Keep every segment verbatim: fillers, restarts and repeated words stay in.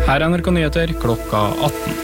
Her er N R K Nyheter klokka atten.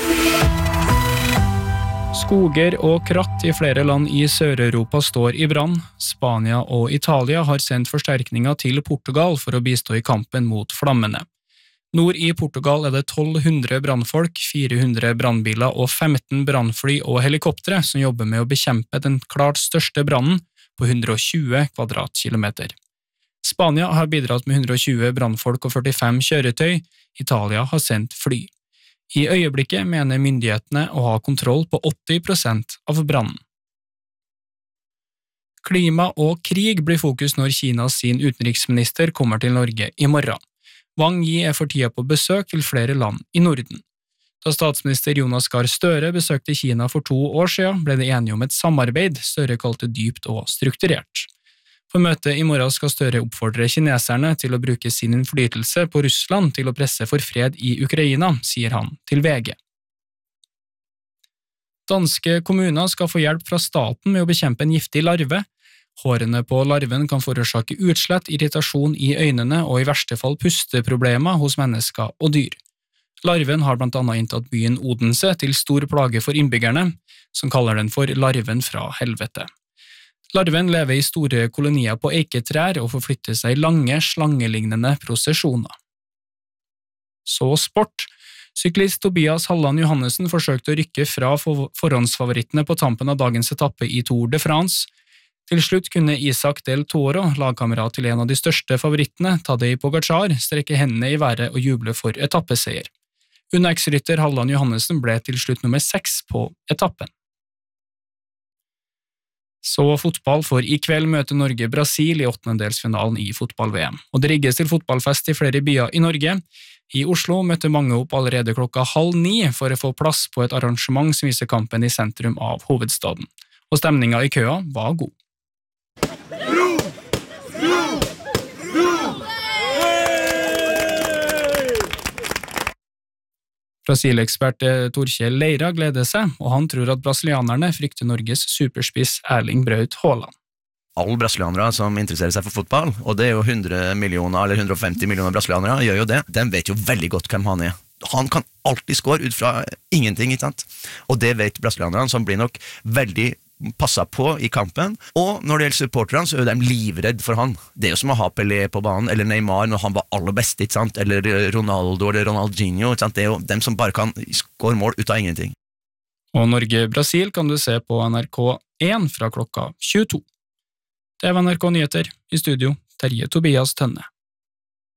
Skoger og kratt i flere land i Sør-Europa står i brann. Spania og Italia har sendt forsterkninger til Portugal for å bistå i kampen mot flammene. Nord i Portugal er det tolv hundre brannfolk, fire hundre brannbiler og femten brannfly og helikoptre som jobber med å bekjempe den klart største brannen på hundre og tjue kvadratkilometer. Spania har bidratt med hundre og tjue brannfolk og førtifem kjøretøy. Italia har sendt fly. I øyeblikket mener myndighetene å ha kontroll på åtti prosent av brannen. Klima og krig blir fokus når Kinas sin utenriksminister kommer til Norge i morgen. Wang Yi er for tida på besøk til flere land i Norden. Da statsminister Jonas Gahr Støre besøkte Kina for to år siden, ble det enige om et samarbeid Støre kalte dypt og strukturert. På møtet i morgen skal Støre oppfordre kineserne til å bruke sin innflytelse på Russland til å presse for fred i Ukraina, sier han til V G. Danske kommuner skal få hjelp fra staten med å bekjempe en giftig larve. Hårene på larven kan forårsake utslett, irritasjon i øynene og i verste fall pusteproblemer hos mennesker og dyr. Larven har blant annet inntatt byen Odense til stor plage for innbyggerne, som kaller den for larven fra helvete. Larven lever i store kolonier på eiketrær og forflytter seg i lange, slangelignende prosesjoner. Så sport. Syklist Tobias Halland Johannessen forsøkte å rykke fra forhåndsfavorittene på tampen av dagens etappe i Tour de France. Til slutt kunne Isaac Del Toro, lagkamerat til en av de største favorittene, Tadej Pogačar, strekke hendene i været og juble for etappeseier. Uno-X-rytter Halland Johannessen ble til slutt nummer seks på etappen. Så fotball, for i kveld møter Norge Brasil i åttendedelsfinalen i fotball-V M. Og det rigges til fotballfest i flere byer i Norge. I Oslo møter mange opp allerede klokka halv ni for å få plass på et arrangement som viser kampen i sentrum av hovedstaden. Og stemningen i køa var god. Brasil-ekspert Torkjell Leira gleder seg, og han tror at brasilianerne frykter Norges superspiss Erling Braut Haaland. Alle brasilianere som interesserer seg for fotball, og det er jo hundre millioner eller hundre og femti millioner brasilianere, gjør jo det. De vet jo veldig godt hvem han er. Han kan alltid score ut fra ingenting, ikke sant? Og det vet brasilianerne, som blir nok veldig passet på i kampen. Og når det gjelder supporterne, så er de livredd for han. Det er jo som å ha Pelé på banen, eller Neymar når han var aller best, ikke sant? Eller Ronaldo eller Ronaldinho, ikke sant? Det er jo dem som bare kan score mål ut av ingenting. Og Norge-Brasil kan du se på N R K én fra klokka tjueto. Det var N R K Nyheter, i studio Terje Tobias Tønne.